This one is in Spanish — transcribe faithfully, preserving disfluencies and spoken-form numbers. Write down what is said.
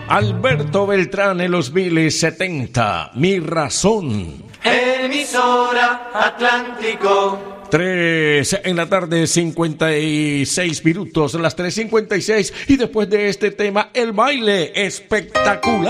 Alberto Beltrán en los mil setenta, Mi Razón. Emisora Atlántico. Tres en la tarde, cincuenta y seis minutos, las tres cincuenta y seis, y después de este tema, el baile espectacular.